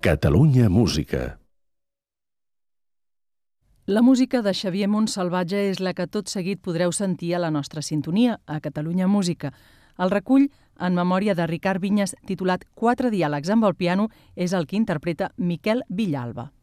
Catalunya Música. La música de Xavier Montsalvatge és la que tot seguit podreu sentir a la nostra sintonia, a Catalunya Música. El recull, en memòria de Ricard Vinyes, titulat 4 diàlegs amb el piano, és el que interpreta Miquel Villalba.